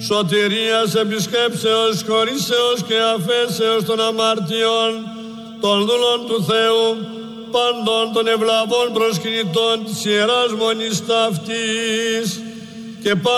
σωτηρίας, επισκέψεως, χωρίσεως και αφέσεως των αμαρτιών των δούλων του Θεού, πάντων των ευλαβών προσκυνητών της Ιεράς Μονής ταύτης και